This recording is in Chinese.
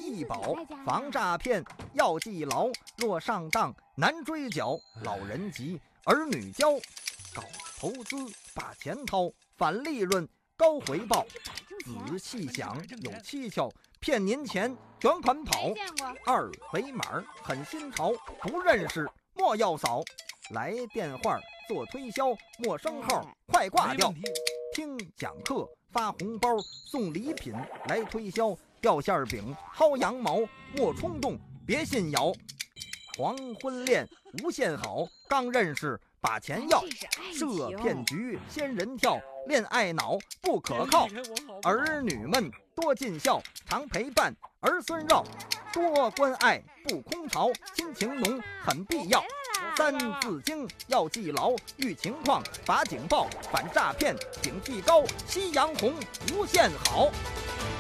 一宝，防诈骗要记牢。若上当难追缴，老人急，儿女教。搞投资把钱掏，返利润高回报。仔细想有蹊跷，骗您钱卷款跑。二维码很新潮，不认识莫要扫。来电话做推销，陌生号快挂掉。听讲课发红包，送礼品来推销。掉馅饼薅羊毛，莫冲动别信谣。黄昏恋无限好，刚认识把钱要。设骗局仙人跳，恋爱脑不可靠。儿女们多尽孝，常陪伴儿孙绕。多关爱不空巢，亲情浓很必要。三字经要记牢，遇情况罚警报，反诈骗警惕高。夕阳红无限好。